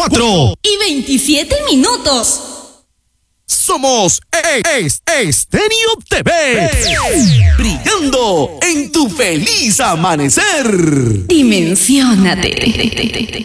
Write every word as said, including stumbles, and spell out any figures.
cuatro y veintisiete minutos. Somos es, Estéreo T V, brillando en tu feliz amanecer. Dimensiónate.